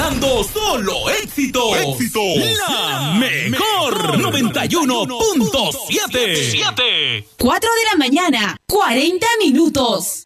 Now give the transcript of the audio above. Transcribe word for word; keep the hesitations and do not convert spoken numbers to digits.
dando solo éxito. Éxito. La mejor noventa y uno punto siete. cuatro de la mañana, cuarenta minutos.